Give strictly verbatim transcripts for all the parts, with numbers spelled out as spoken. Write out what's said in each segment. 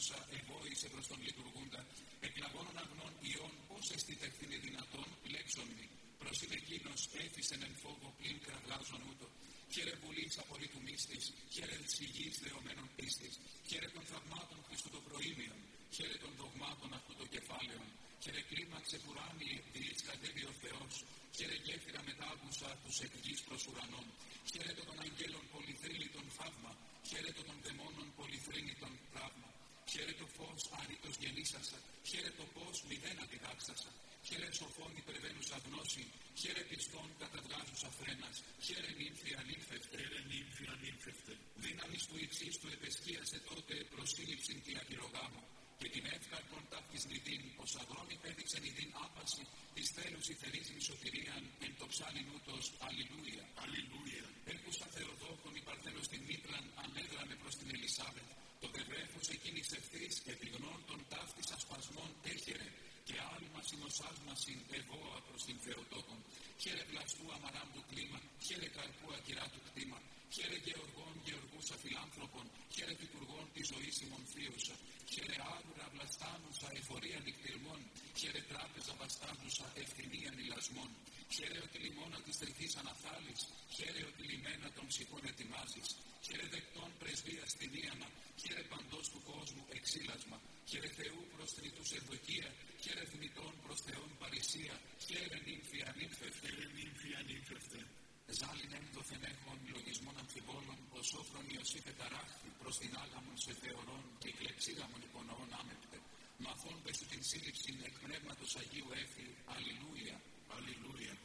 Πανούσα ευόησε προς τον λειτουργούντα, εκλαγώνων αγνών ιών, πώς εστι τεχθήνε δυνατόν, λέξον μη. Προς είναι εκείνος έφυσεν εν φόβο πλην κραυγάζον ούτω. Χαίρε βουλής απολύτου μίστης, χαίρε της υγιής δεωμένων πίστης, χαίρε των θαυμάτων Χριστού το προήμιον, χαίρε των δογμάτων αυτού το κεφάλαιον, χαίρε κλίμαξε ουράνιε, δηλής κατέβει ο Θεός, χαίρε γέφυρα μετάγουσα τους εκ γης προς ουρανών, χαίρε το των αγγέλων πολυθρήνητον θαύμα, χαίρε το των δαιμόνων πολυθρήνητον τραύμα, χαίρε το φως άρρητος γεννήσασα, χαίρε το πώς μηδέν αντιδάξασα, χαίρε σοφών υπερβαίνουσα γνώση, χαίρε πιστών καταβγάζουσα φρένας, χαίρε νύμφη ανήλφευτε, χαίρε νύμφη ανήλφευτε. Δύναμις του υψίστου του επεσχίασε τότε προσήλυψην τη ακυρογάμου, και την εύκαρπον ταύτης νηδίν, ως αγρόμη πέδειξε νηδίν άπαση, της θέλους ηθερίζειν σωτηρίαν, εν το ψάλιν ούτως, αλληλούια. Αλληλούια. Έλπουσα Θεοδόκον η Παρθένος την Μήτραν, ανέδραμε προς την Ελισάβετ, το δεβρέφος εκείνης ευθύς, επιγνών των ταύτης ασπασμών έχερε, και άλμα συνοσάσμασιν ευώα προς την Θεοτόκον. Χαίρε πλαστού αμαράμπου κλίμα, χαίρε καρπού ακυρά του κτήμα, χαίρε γεωργών γεωργούσα φιλάνθρωπων, χαίρε φυτουργών τη ζωή συμμονθίουσα, χαίρε άγουρα βλαστάνουσα εφορία νυχτηρμών, χαίρε τράπεζα βαστάνουσα ευθυνίαν ηλασμών, χαίρε ότι λιμώνα τη τρυθής αναθάλης, χαίρε ότι λιμένα των ψυχών ετοιμάζεις, χαίρε δεκτών πρεσβεία στην Ήανα, χαίρε παντός του κόσμου εξήλασμα, χαίρε Θεού προς τριτούς ευδοκία, χαίρε θνητών προς Θεόν παρησία, χαίρε νύμφη ανήλφευτε, χαίρε νύμφη ανήλφευτε. Ζάλιν έμδοθεν έχων λογισμών αμφιβόλων, ως όφρον Ιωσήφε ταράχθη, προς την άγαμον σε θεωρών και κλεψίγαμον υπονοών άμεπτε. Μαθών πες του την σύλληψην εκ πνεύματος Αγίου έφη, αλληλούια. Αλληλούια.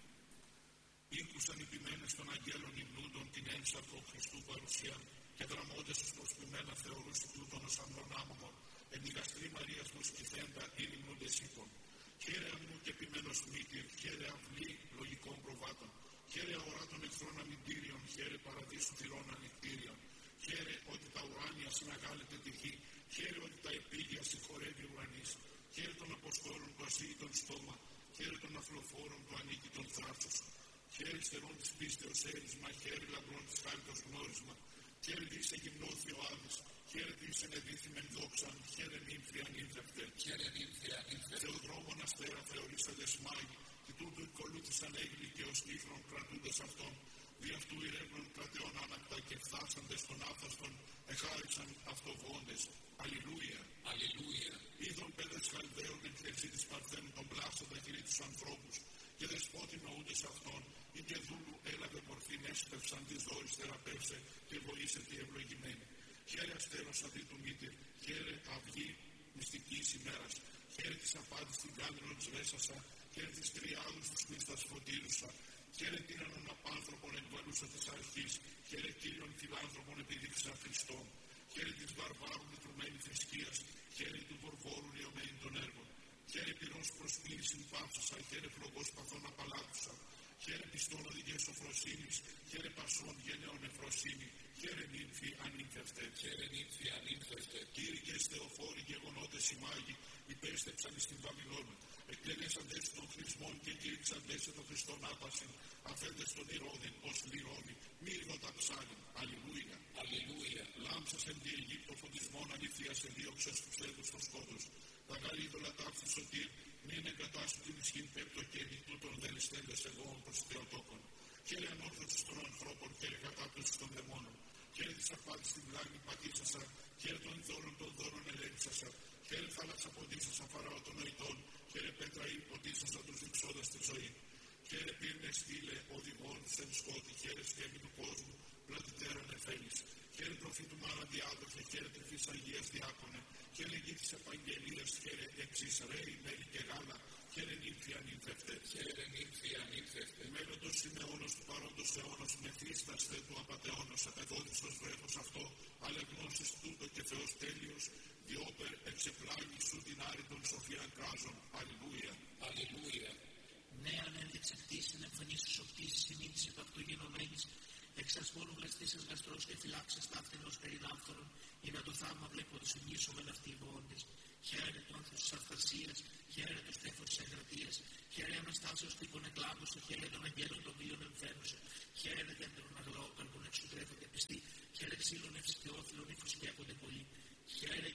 Ήκουσαν οι ποιμένες των αγγέλων υμνούντων την ένσαρκο Χριστού παρουσία, και δραμώντες τους προσποιμένα θεωρούς τούτων ως ανδρονάμωμον, εν η γαστρή Μαρίας μου σκυθέντα ειν υμνούντες ύπων. Χαίρε αμνού και ποιμένος μήτυρ, χαίρε αυλή λογικών προβάτων. Χαίρε αγορά των εχθρών αμυντήριων, χαίρε παραδείσου θυρών ανοιχτήριων. Χαίρε ότι τα ουράνια συναγάλετε τη γη, χαίρε ότι τα επίγεια συγχωρεύει ουρανής. Χαίρε των αποστόλων που ασύει τον στόμα, χαίρε των αφλοφόρων που ανήκει τον θράψος. Χαίρε στερών της πίστεως έρισμα, χαίρε λαμπρών της χάριτος γνώρισμα. Χαίρε δίσε γυμνώθη ο Άδης, χαίρε δίσε νεδίθημεν δόξαν, χαίρε νύμφη ανήλθευτε. Χαίρε νύμφη ανήλθευτε. Θεοδρόμων αστέρα θεωρήσαντες μάγοι, και τούτου ακολούθησαν έγκλη και ως κύφρον κρατούντες αυτόν. Δι' αυτού ηρέμνων κρατεών άνακτα και φθάσαντες των άφθαστων, εχάρισαν αυτοβόντες. Αλληλούια. Αλληλούια. Είδων πέδες Χαλδαίων εν χερσί της Παρθένου των πλάσσοντα χειρί τους ανθρώπους, και δεσπότη νοούντες αυτόν, ή και δούλου έλαβε μορφήν έσπευσαν της δόρης θεραπεύσε, και βοήσε τη ευλογημένη. Χαίρε αστέρος αντί του μήτυρ, χαίρε αυγή μυστικής ημέρας, χαίρε της απάντης την κάδρον της Βέσασα, χαίρε της τριάδους τους μίστας φωτήρουσα, χαίρε τύραννον απάνθρωπον εκβαλούσα της αρχής, χαίρε κύριον φιλάνθρωπον επιδείξα Χριστόν, χαίρε της βαρβάρου λυτρωμένη θρησκείας, χαίρε του βορβόρου λιωμένη των έργων, χαίρε πυρός προσποίησιν πάυσασα, χαίρε φλογός παθών απαλάτουσα, χαίρε πιστών οδηγές σοφροσύνης, χαίρε πασών γενναιών εφροσύνη, χαίρε νύμφη ανήλθευτε. Χαίρε νύμφη ανήλθευτε. Κήρυκες θεοφόροι γεγονότες οι μάγοι, υπέστεψαν εις την Βαβυλώνα. Εκτελέσαντες των χρησμών και κήρυξαντες των Χριστών άπασιν, αφέντες των Ηρώδην ως λιρώδη, μύρδοτα ψάλιν. Αλληλούια. Αλληλούια. Λάμψας εν τη Αιγύπτο φωτισμών αληθείας εδίωξες τους έδους των σκότους. Τα γαλίδωλα τάφθη σωτήρ, μην εγκατάσου την ισχύν πέπτο και επί τούτων δεν εστέλες εγώ προς Θεοτόκον. Χαίρε ανόρθωσης των ανθρώπων, χαίρε κατάπτωσης των δαιμόνων. Χαίρε της απάντης στην πλάγη πατήσασα, χαίρε των δώρων των δώρων ελέγξασα. Χαίρε θάλασσα ποντήσασα φαράω των νοητών, χαίρε πέτρα ή ποντήσασα τους διξώντας τη ζωή. Χαίρε πύρνε στήλε οδηγών σεν σκότη, χαίρε σκέπη του κόσμου, πλατητέραν εφέλης. Χαίρε προφή του μάνα διάδοχε, χαίρε τρυφής Αγίας διάκονε, χαίρε γη της επαγγελίας, χαίρε εξής ρέι, μέλη και γάλα, χαίρε νύμφη ανήλθευτε. Χαίρε νύμφη ανήλθευτε. Μέλλοντος Σιμεώνος του παρόντος αιώνος, μεθύσταστε του απατεώνος, απεδόδιστος βρέφος αυτό, αλλά γνώσεις τούτο και Θεός τέλειος, διόπερ εξεπλάγει σου την άρη των σοφιαν κράζων. Αλληλούια. Αλληλούια. Νέαν ένδειξε χτίσιν εμφανίσεις οπτήσεις ημίτης επαυτογενωμένης, εξασμόνου γλαστήσας γαστρός και φυλάξας ταύτενος περιδάφθορων, για να το θαύμα βλέποντας ουνίσομεν αυτοί οι βόντες. Χαίρε του άνθους της αυθαρσίας, χαίρε του στέφος της εγγρατείας, χαίρε αναστάσεως τύπων εκλάβωσε, χαίρε των αγγέλων των βίων εμφαίνουσε, χαίρε δέντρων αγλόκαρπων εξουδρέφονται πιστοί, χαίρε ξύλων ευσυχαιόφιλων ύφους καίγονται πολύ, χαίρε και ομφωνών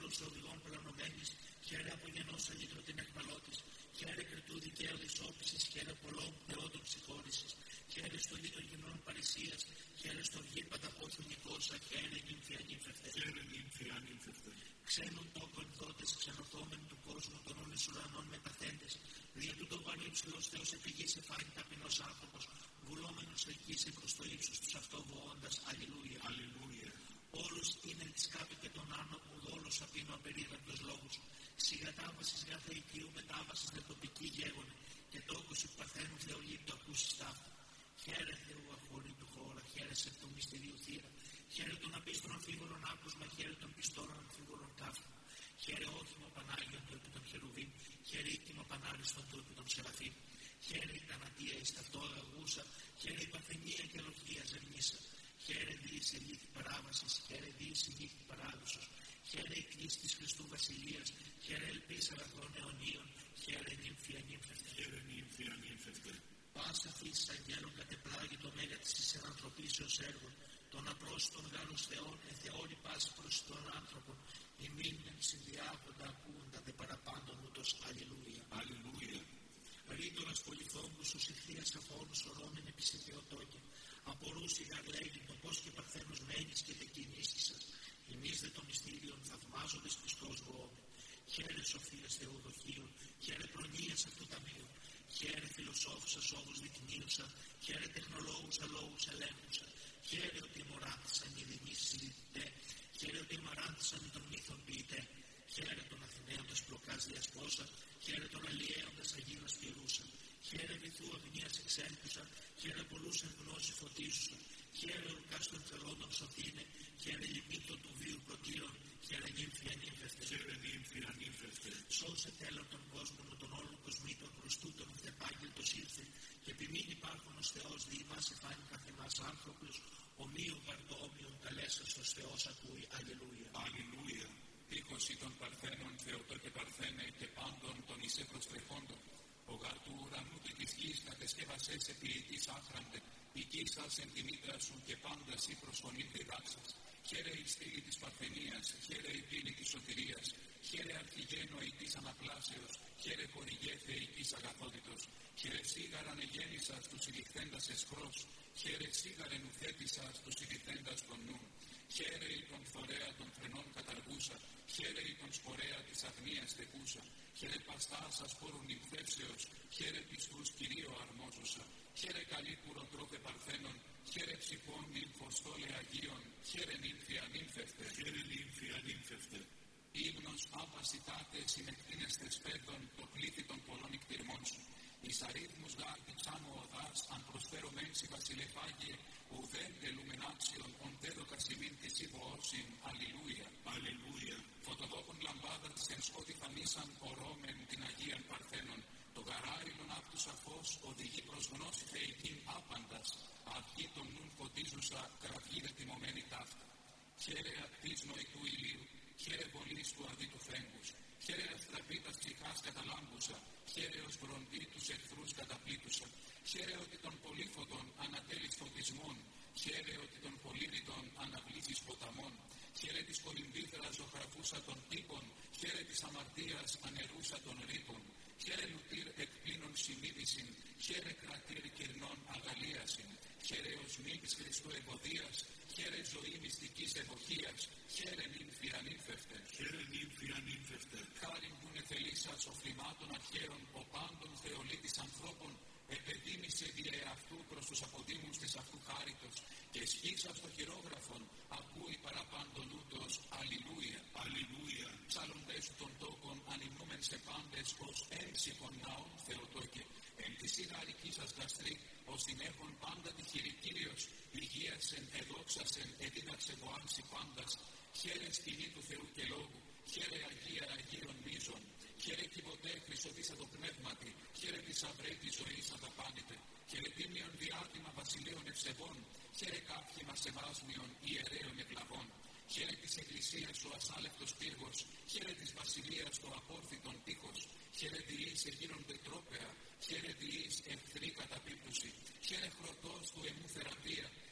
όλους των οδηγών πλανωμένης, χαίρε από γενός αλήτρο την εκμαλώτης, χαίρε κριτού δικαίου δυσόπισης, χαίρε πολλών θεόντων συγχώρησης, χαίρε στο λίτο γυμνών παρησίας, χαίρε στο βγή πανταχώθου νικόσα, χαίρε νύμφια νύμφευτε. Χαίρε νύμφια νύμφευτε. Ξένων τόκων δότες, ξενοθόμεν του κόσμου των όνες ουρανών μεταθέντες, δια τούτο πανύψηλος Θεός επηγής εφάνει ταπεινός άνθρωπος, βουλόμενος ελκύσε προς το ύψος τους αυτοβοώντας. Αλληλούια. Αλληλούια. Όλους είναι της κάτω και των άνω, ουδόλους απείνω απερίγραπτος λόγους. Σιγατάβασης γάθε οικείου μετάβασης δε τοπική γέγονε, και τόκος του Παρθένου Θεολήπτου ακούσεις ταύτα. Χαίρε Θεού αγχωρή του χώρα, χαίρε σε του μυστηρίου θύρα. Χαίρε των απίστων αμφίβολων άκουσμα, χαίρε των πιστών αμφίβολων καύτα. Χαίρε όχημα Πανάγιον του επί των χερουβίμ, χαίρε ήττημα Πανάριστον του επί των σεραφείμ. Χαίρε η Θανατία εις ταυτόρα αγούσα, χαίρε η Παρθενία και Λοχεία ζερνίσα. Χαίρε διείς η λύθη παράβασης, χαίρε διείς η λύθη παράδοσος. Χαίρε η κλίση της Χριστού Βασιλείας, χαίρε ελπίς αγαθών αιωνίων, χαίρε νύμφια νύμφευτε. Χαίρε νύμφια νύμφευτε. Πάσα φύσης αγγέλων κατεπλάγει το μέγα της ισερανθρωπήσεως έργων, των απρόσιτων γάρους θεών, εθεώρη πάση προς τον άνθρωπον, ημίν εν συνδιάγοντα ακούοντα δε παραπάντων ούτως. Αλληλούια. Αλληλούια. Ρήτορας πολυθόμπους ους ηχθείας αφώνους ορόμεν επί σε Θεοτόκε, απορούσι γαρλέγει το πώς και παρθένος μένεις και δε κινήσεις. Εμείς δε των μυστήριων θαυμάζοντες πιστός γόμε. Χαίρε σοφίας Θεού δοχείων, χαίρε προνοίας αυτού ταμείου. Χαίρε φιλοσόφουσα όδους δεικνύουσα, χαίρε τεχνολόγουσα λόγους ελέγχουσα. Χαίρε ότι εμοράντησαν οι δεινείς συζητητέ, χαίρε ότι εμαράντησαν οι των μύθων ποιητέ. Χαίρε των Αθηναίοντας προκάς διασπόσα, χαίρε των αλλιέοντας αγίρας πυρούσα. Χαίρε βυθού αγνίας εξέλπουσα, χαίρε πολλούς εν γνώση φωτίζουσα. Χαίρε ορκάς των θελώντων σωθήνε, χαίρε λιμήτων του βίου προτήρων, χαίρε νύμφια νύμφευτε. Χαίρε νύμφια νύμφευτε. Σώσε τέλος των κόσμων με τον όλων κοσμήτων προς τούτον εθεπάγγελτος ήρθε, και επιμείνει υπάρχον ως Θεός δι' μας εφάνει καθεμάς άνθρωπος, ομοίων βαρδόμιων καλέσας ως Θεός ακούει. Αλληλούια. Αλληλούια. Τύχωση των Παρθένων Θεοτό και Παρθένε και πάντων των εις προστρεφόντων. Ο γάρ του ουρανού και της γης κατεσκεύασες επί της άχραντε, οικήσας εν τη μήτρα σου και πάντας ή προσφωνήν διδάξας. Χαίρε η στήλη της Παρθενίας, χαίρε η πύλη της σωτηρίας, χαίρε αρχιγένο η της αναπλάσεως, χαίρε χορηγέ θεϊκής αγαθότητος. Χαίρε σίγαραν εγέννησας τους ηλιχθέντας εσχρός, χαίρε σίγαρεν ουθέτησας τους ηλιχθέντας των νου. Χαίρε η τον φορέα των φρενών καταργούσα, χαίρε η τον σπορέα της αγνίας τεκούσα. Χαίρε παστάς ασπόρων νυμφεύσεως, χαίρε πιστούς κυρίω αρμόζουσα. Χαίρε καλή πουροτρόπε Παρθένων, χαίρε ψυχών νυμφοστόλε Αγίων, χαίρε νύμφια νύμφευτε. Χαίρε νύμφια νύμφευτε. Ύμνος απασιτάτε συνεκτίνεστες πέδων το πλήθη των πολλών εκτιρμών σου. Εις αρίθμους γάρ διψάμω οδάς, αν προσφέρω μένση βασιλεφάγιε, ουδέν τελούμεν άξιον, ον δέδοκα σημείν της υποώσιν. Αλληλούια. Αλληλούια. Φωτοδόκον λαμπάδας εν σκότη θαμίσαν ορώμεν την Αγίαν Παρθένων. Το γαράιλον αυτού σαφώς οδηγεί προς γνώση θεϊκήν άπαντας, αρχή των νουν φωτίζουσα κραυγή δε τιμωμένη ταύτα. Χαίρε ακτής νοητού ηλίου, χαίρε πολλής του αδίτου φέγγους, χαίρε αστραπήτας ψυχάς καταλάμπουσα, χαίρε ως βροντί τους εχθρούς καταπλήτουσα, χαίρε ότι των πολύφωτων ανατέλεις φωτισμών, χαίρε ότι των πολύρητων αναβλήσεις ποταμών, χαίρε της κολυμβήθρας ζωγραφούσα των τύπων, χαίρε της αμαρτίας ανερούσα των ρήπων, χαίρε λουτήρ εκπλήνων συνείδησιν, χαίρε κρατήρ κυρνών αγαλίασιν, χαίρε ως μήνης Χριστού ευωδίας, χαίρε ζωή μυστικής ευωχίας, χαίρε νύμφια νύμφευτε. Χαίρε νύμφια νύμφευτε. Χάριν που είναι θελήσας οφθημάτων αρχαίων, ο πάντων θεολίτης ανθρώπων, επεδίμησε δι' εαυτού προς τους αποδήμους της αυτού χάριτος, και σχίσα στο χειρόγραφον, ακούει παραπάντων ούτως. Αλληλούια. Αλληλούια. Ψάλλοντες των τόκων, ανυμνούμεν σε πάντες, ως έμψυχον ναών Θεοτόκε. Εν τη σιγαρική σας γαστρή, ως την έχων πάντα τη χειρικύριος, υγείασεν, εδόξασεν, εδίδαξε βοάμψη πάντας. Χαίρε σκηνή του Θεού και λόγου, χαίρε Αγία Αγίων μίζων, χαίρε κυβωτέ χρυσοδίσα το πνεύματι, χαίρε της αυρέ της ζωής αδαπάνητε, χαίρε τίμιον διάτημα βασιλείων ευσεβών, χαίρε κάποιημα σεβάσμιων ιερέων εκλαβών, χαίρε της εκκλησίας ο ασάλευτος πύργος, χαίρε της βασιλείας το απόρθητον τείχος, χαίρε διείς εγείρονται τρόπεα, χαίρε διείς εχθρή καταπίπτωση, χαίρε χρωτός του εμού θεραπεία,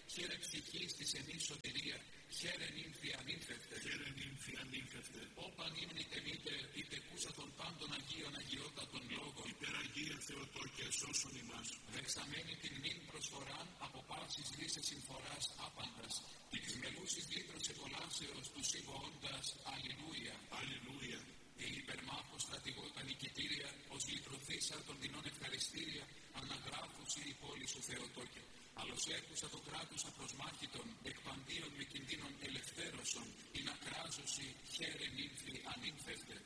χαίρε ψυχής της ενής σωτηρία, χαίρε νύμφη ανήλθευτε. Χαίρε νύμφη ανήλθευτε. Όπαν ύμνητε μήτε, είτε κούσα των πάντων Αγίων αγιότατων λόγων. Υπεραγία Θεοτόκια σώσον ημάς. Δεξαμένη την νυν προσφοράν, από πάσης λύσες συμφοράς άπαντας, και της μελούσης λύτρος εκολάσεως του συμβοώντας. Αλληλούια. Αλληλούια. Η υπερμάχος στρατηγότα νικητήρια, ως λυτρωθήσα των δεινών ευχαριστήρια, αναγράφουσι η πόλη σου Θεοτόκια. Αλλος έκουσα το κράτος απροσμάχητον, εκπαντίων με κινδύνων ελευθέρωσον, ή να κράζωσι, χαίρε νύμφη ανήλθευτε.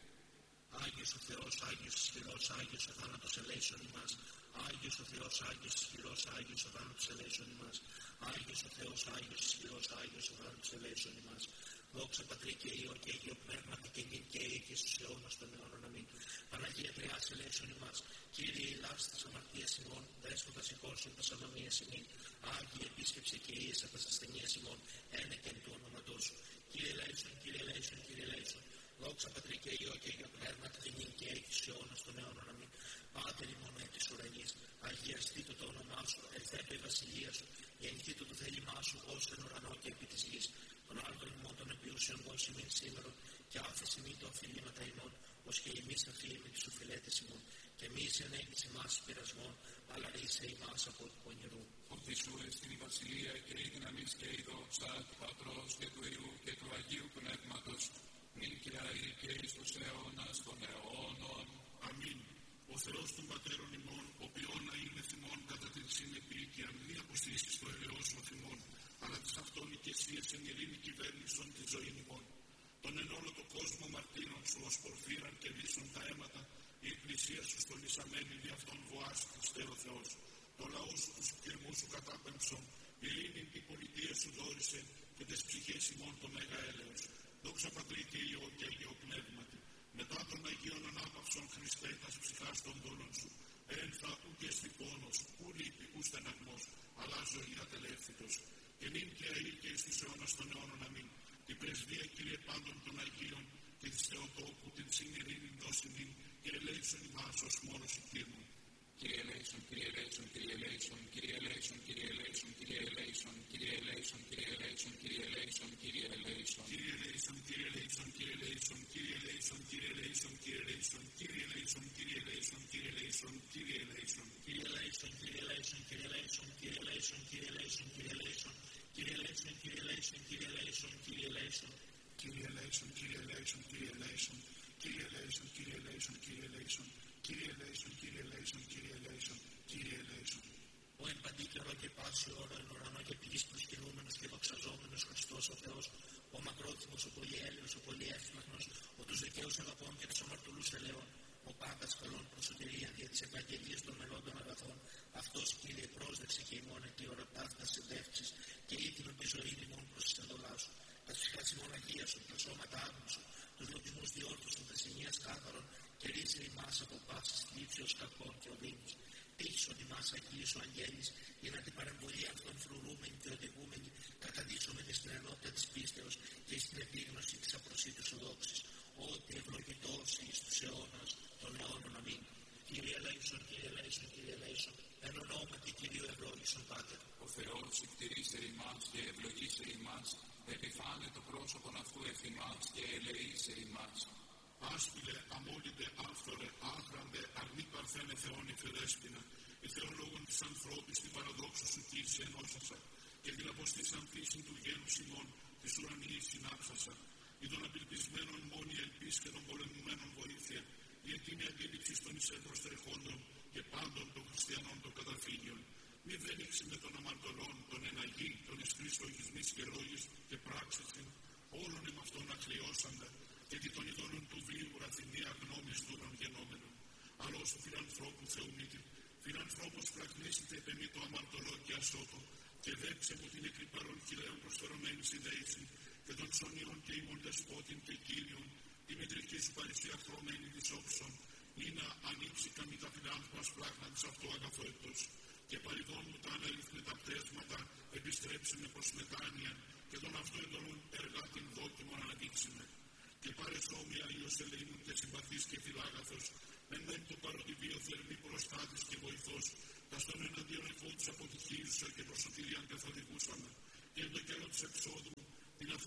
Άγιος ο Θεός, Άγιος ισχυρός, Άγιος ο θάνατος ελέησον ημάς. Άγιος ο Θεός, Άγιος ισχυρός, Άγιος ο θάνατος ελέησον ημάς. Άγιος ο Θεός, Άγιος ισχυρός, Άγιος ο θάνατος ελέησον ημάς. Δόξα Πατρί και Υιό και Αγίο Πνεύματι και νυν και αεί και στους αιώνας των αιώνων. Αμήν. Παναγία Τριάς ελέησον ημάς. Κύριε ηλάς της αμαρτίας ημών, δέσποτα σηκώσον τας αδομίας ημών. Άγιε επίσκεψε και ίεσα τας ασθενείας ημών, ένεκεν του όνοματός σου. Κύριε ελέησον, Κύριε ελέησον, Κύριε ελέησον. Δόξα Πατρί και Υιό και Αγίο Πνεύματι και νυν και αεί και στους αιώνας των αιώνων. Αμήν. Πάτερ ημών εκ της ουρανής, αγιαστήτω το όνομά σου, ελθέτω η βασιλεία σου, γεννηθήτω το θέλημά σου, ως εν ουρανό και επί της γης. Τον άλλον ημών των επιούσεων δώσει μην σήμερα, και άφηση μη το οφειλήματα ημών, ως και εμείς αφήνουμε τους οφειλέτες ημών, και εμείς ενέγγιση ημάς πειρασμών, αλλά ρίσε ημάς από του πονηρού. Ότι σου εστιν η βασιλεία και η δύναμις και η δόξα του Πατρός και του Υιού και του Αγίου Πνεύματος, νυν και αεί και εις τους αιώνας των αιώνων. Αμήν. Ο Θεός των Πατέρων ημών, ο ποιόν να είναι θυμών κατά την συνεπή και αν μη αποστήσεις το ελαιώσιμο θυμών, αλλά της αυτόν οικεσίας εν ειρήνη κυβέρνησον τη ζωή ημών. Τον εν όλο το κόσμο μαρτύρων σου ως πορφύραν και λύσουν τα αίματα, η εκκλησία σου στολισαμένη δι' αυτόν βοάς Χριστέ ο Θεός. Το λαό σου τους πειρμούς σου κατάπεμψον, ειρήνη η πολιτεία σου δόρισε και τες ψυχές ημών το μέγα έλεος. Δόξα Πατρί και Υιό και Αγίο Πνεύματι. Μετά των Αγίων ανάπαυσων Χριστέ τας ψυχάς των δούλων σου, ένθα ουκ εστι πόνος, ου λύπη, ου στεναγμός, αλλά ζωή ατελεύθυτος. Και νυν και αεί και εις τους αιώνας των αιώνων. Αμήν. Την πρεσβεία, Κύριε, πάντων των Αγίων και της Θεοτόκου την συνειρήνην δώσει νυν και ελέησον ημάς ως μόνος υπήρμων. Κύριε ελέησον, Κύριε ελέησον, Κύριε ελέησον, Κύριε ελέησον, Κύριε ελέησον, Κύριε ελέησον, Κύριε ελέησον, Κύριε ελέησον, Κύριε ελέησον, Κύριε ελέησον. Κύριε ελέησον, Κύριε ελέησον, Κύριε ελέησον, Κύριε ελέησον, Κύριε ελέησον, Κύριε ελέησον, Κύριε ελέησον, Κύριε ελέησον, Κύριε ελέησον, Κύριε ελέησον. Κύριε ελέησον, Κύριε ελέησον, Κύριε ελέησον, Κύριε ελέησον, Κύριε ελέησον, Κύριε ελέησον. Κύριε ελέησον, Κύριε ελέησον, Κύριε ελέησον, Κύριε ελέησον. Κύριε ελέησον, Κύριε ελέησον, Κύριε ελέησον. Κύριε ελέησον, Κύριε ελέησον, Κύριε ελέησον. Κύριε ελέησον, Κύριε ελέησον, Κύριε ελέησον, Κύριε ελέησον. Ο εν παντή καιρό και πάση ώρα εν ουρανό και πηγής προσκυνούμενος και δοξαζόμενος Χριστός ο Θεός, ο μακρόθυμος, ο πολυέλληνος, ο πολυεύθυμος, ο τους δικαίους αγαπών και τους αμαρτωλούς ελαιών, ο πάντας καλών προς σωτηρία δια της Ευαγγελίας των μελών αγαθών, αυτός Κύριε πρόσδεξε και ημών εκ τη ώρα ταύτα συντεύξεις και ήτινον τη ζωή ημών προς της εντολάς σου. Τα ψυχάς ημών αγίασον, τα σώματα άγνωσον, τους λογισμούς διόρθωσον, τα σημείας κάθαρον, και ρίσε ημάς από πάσης θλίψεως κακών και οδύνης. Τύχησον ημάς αγίης ο αγγέλης, για να την παρεμβολή αυτών φρουρούμενη και οδηγούμενη, καταδείξουμε τη στην ενότητα της πίστεως και στην επίγνωση της απροσίτους οδόξης. Ότι ευλογητός εις τους αιώνας των αιώνων. Αμήν. Κύριε ελέησον, Κύριε ελέησον, Κύριε ελέησον. Εν ονόματι Κυρίου ευλόγησον Πάτερ. Ο Θεός εκτηρήσε ημάς και ευλογήσε ημάς, επιφάνε το πρόσωπον αυτού εφ' ημάς και ελεήσε ημάς. Άσπηλε, αμόλυντε, άφθορε, άχραντε, αρνή παρθένε Θεόν η Φεδέσποινα, η Θεολόγων της ανθρώπης την παραδόξου σου Κύριε ενώσασα, και την αποστής ανθήσιν του γένους ημών της ουρανιής συνάψασα, ή των απελπισμένων μόνη ελπίς και των πολεμουμένων βοήθεια, η ετοίμη αντίληψη των εισέντρος τρεχόντων και πάντων των χριστιανών των καταφύγιων. Μη βένιξει με των αμαρτωλών, των εναγή, των εις λογισμής και λόγης και πράξησιν, όλων εμ' αυτών αχλιώσαντα, και τι των ειδώνων του βίου ραθυμία γνώμης δούλων γενόμενων. Αλλά ως του φιλανθρώπου Θεομήτη, φιλανθρώπος πραγνήσετε επεμεί το αμαρτωλό και ασώτο, και δέξε μου την εκρυπαρών κυλαίων προσφερωμένη συνδέηση, και των ψωνιών και ημών δεσπότην και κύριων, τη μητρική σου παρησία χρωμένη της όψων, ή να ανοίξει καμή τα φιλάνθρωπας πλάχνα της αυτού αγαθοέτος, και παρειδών μου τα αναλυθμετά πτέσματα, επιστρέψει με προς μετάνοια, και των αυτού εντολών έργα την δόκιμον αναδείξιμε. Και πάρε σώμια Υιός ελεήμων και συμπαθής και φιλάγαθος, μεν μεν το παροδηβείο θερμή προστάτης και βοηθός, τα στον εναντίον εφό τους αποτυχίουσα και προς σωτηρίαν καθοδηγούσαμε.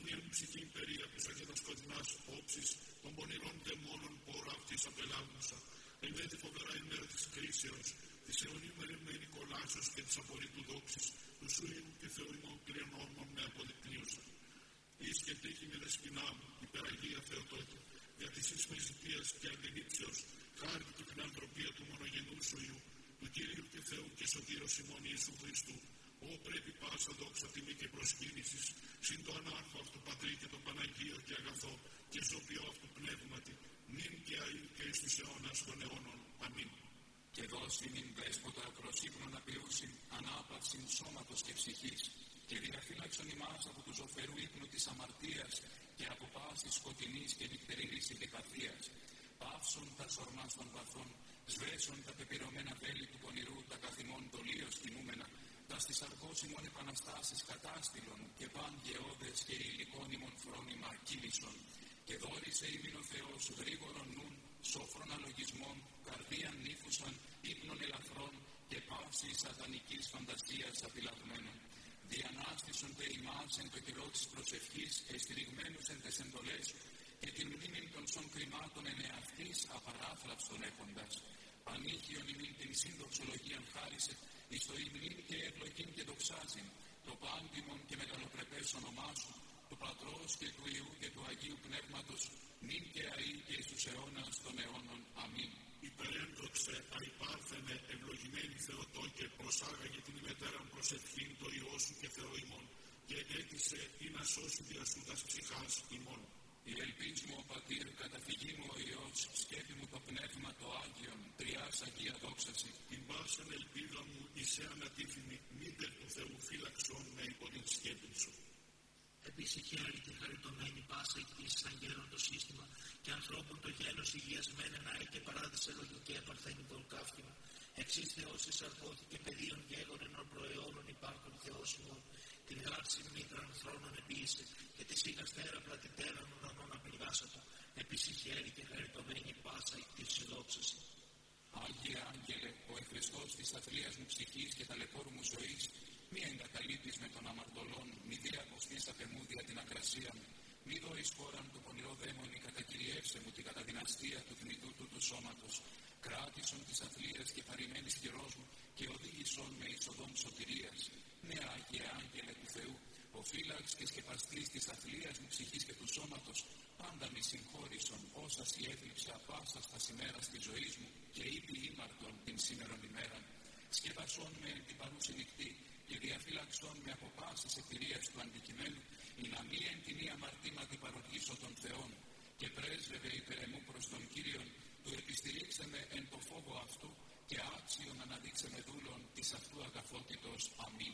μία μου ψυχή περίαπουσα και τα σκοτεινάς όψεις των πονηρών δαιμόνων πόρα αυτής απελάβουσα. Εν δε τη φοβερά ημέρα της κρίσεως, της αιωνίου μερευμένη κολάσεως και της απορρίτου δόξης, του σου Υιού και Θεού ημών πλέον όρμων με αποδεικνύουσα. Εις και τύχη με δεσποινά μου, υπεραγία Θεοτόκη, για της εις με ζητίας και αντιλήψεως, χάρη και φιλανθρωπία του μονογενού σου Υιού, του Κυρίου και Θεού και Σωτήρος ημών Ιησού Χριστού, Ω πρέπει πάσα δόξα τιμή και προσκύνησης, συν το ανάρχο αυτού Πατρί και το Παναγίο και αγαθό και ζωπιό αυτού πνεύματι, νυν και αΐ και εις τους αιώνας των αιώνων. Αμήν. Και δώσει μην δέσποτα προσύπνων απειούσιν, ανάπαυσιν σώματος και ψυχής, και διαφύλαξον ημάς από του ζωφερού ύπνου της αμαρτίας και από πάσης σκοτεινής και νυχτερινής συντυπαθίας. Πάυσον τα σορμάς των βαθών, σβέσον τα πεπειρωμένα βέλη του πονηρού, τα καθημών δολίως τιμούμενα, τα στις αργός ημών επαναστάσεις κατάστηλον και παν γεώδες και υλικών ημών φρόνημα κύλησον. Και δόρισε ημίν ο Θεός γρήγορον νουν, σόφρον αλογισμών, καρδίαν νύφουσαν, ύπνων ελαφρών και πάση σατανικής φαντασίας απειλαγμένων. Διανάστησον τε ημάς εν το καιρό της προσευχής, εστηριγμένους εν τες εντολές, και την μνήμην των σων κρυμάτων εν εαυτής απαράθραυστον έχοντας. Πανήχιον ημίν την συνδοξολογίαν χάρισε, εις το υμνήν και ευλογήν και δοξάζειν, το πάντιμον και μεγαλοπρεπές όνομά σου, του Πατρός και του Υιού και του Αγίου Πνεύματος, νυν και αΐ και εις τους αιώνας των αιώνων. Αμήν. Υπερέντοξε, αϊπάρθενε, ευλογημένη Θεοτόκε, προσάγαγε την ημετέραν προσευχήν το Υιό σου και Θεό ημών, και έτησε ή να σώσει δια σου τας ψυχάς ημών. Η ελπίς μου ο Πατήρ, καταφυγή μου ο Υιός, σκέφη μου το Πνεύμα το Άγιον, τριάς Αγία δόξαση. Την πάσαν ελπίδα μου είσαι ανατίθυμη, μήτε του Θεού φύλαξον με υπό την σκέπη σου. Επίσης χαίρει και χαριτωμένη πάσα εκτίσεις αγγέλων το σύστημα και ανθρώπων το γένος υγιασμένα να έχει και παράδεισε λογική επαρθένη τον καύχημα. Εξής Θεός εισαρχώθη και παιδίων γέγων ενών προαιώνων υπάρχουν Θεός ημών. Την γάρση μήτραν θρόνων επίησε και τη σίγα στέρα πλατητέραν ουρανών απληγάσατο. Επίσης χαίρει και χαριτωμένη πάσα εκτίσεις δόξαση. Άγιε Άγγελε, ο Χριστός της αθλίας μου ψυχής και ταλαιπώρου μου ζωής, μη εγκαταλείπεις με τον αμαρτωλόν, μη διακοστείς τα πεμούδια την ακρασία μου, μη δωρείς χώραν του πονηρό δαίμονη, κατακυριεύσε μου την καταδυναστία του θνητού του του σώματος, κράτησον της αθλίας και παρημένης χειρός μου και οδήγησον με είσοδον σωτηρίας. Ναι, Άγιε Άγγελε του Θεού, ο φύλαξ και σκεπαστής της αθλίας μου ψυχής και του σώματος, πάντα μη συγχώρησον όσα σοι έθλιψα πάσα στα ημέρας της ζωής μου και ήπι ήμαρτον την σήμερον ημέραν. Σκεπασόν με εν την παρούση νυχτή και διαφύλαξον με από πάσης ευθυρίας του αντικειμένου, ή να μη εν την ή αμαρτήματι παροδίσω των Θεών, και πρέσβευε υπερ εμού προς τον Κύριον, του επιστηρίξε με εν το φόβο αυτού και άξιον αναδείξε με δούλων της αυτού αγαθότητος. Αμήν.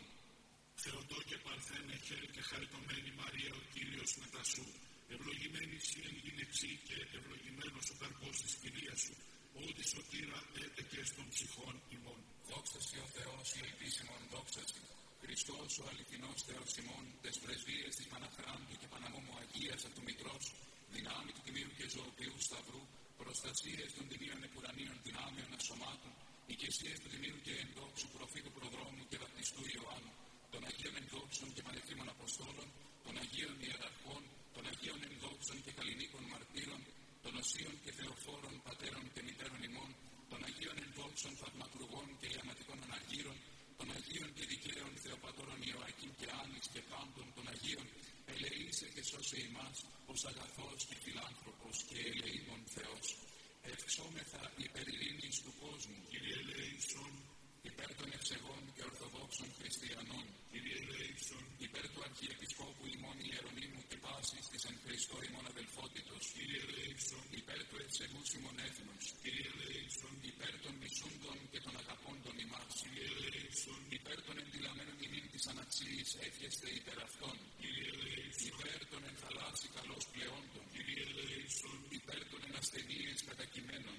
Θεοτόκε Παρθένε, χαίρε και χαριτωμένη Μαρία ο Κύριος μετά σου, ευλογημένη εσύ εν γυναιξή και ευλογημένος ο καρπός της κοιλίας σου, ότι σωτήρα έτεκες των ψυχών ημών. Δόξα σοι ο Θεός, η ελπίσιμον δόξα σοι. Χριστός ο αληθινός Θεός ημών, τες πρεσβείες της Παναχράντου και Παναμόμου Αγίας αυτού Μητρός, δυνάμει του Τιμίου και Ζωοποιού Σταυρού, προστασίες των τιμίων επουρανίων δυνάμεων ασωμάτων, οικεσίες του Τιμίου και ενδόξου προφήτου προδρόμου και βαπτιστού Ιωάννου, των Αγίων ενδόξων και πανευθύμων Αποστόλων, των Αγίων Ιεραρχών, των Αγίων ενδόξων και καλλινίκων μαρτύρων, των Οσίων και Θεοφόρων πατέρων και μητέρων ημών, των Αγίων ενδόξων θαυματουργών και ιαματικών αναργύρων, των Αγίων και δικαίων Θεοπατώρων Ιωακήμ και Άννης και πάντων των Αγίων, ελεήσε και σώσε ημάς ως αγαθός και φιλάνθρωπος και ελεήμων Θεός. Ευξόμεθα υπερ ειρήνης του κόσμου, Κύριε ελέησον. Υπέρ των ευσεβών και ορθοδόξων χριστιανών, Κύριε ελέησον. Υπέρ του Αρχιεπισκόπου ημών Ιερονύμου και πάσης της εν Χριστώ ημών αδελφότητος, Κύριε ελέησον. Υπέρ του ευσεβούς ημών έθνους, Κύριε ελέησον. Υπέρ των μισούντων και των αγαπώντων ημάς, Κύριε ελέησον. Υπέρ των ενδυλαμένων ημίν της αναξίας εύχεστε υπέρ αυτών, Κύριε ελέησον. Υπέρ των ενθαλάσσι καλώς πλεόντων, Κύριε ελέησον. Υπέρ των ενασθενείες κατακειμένων,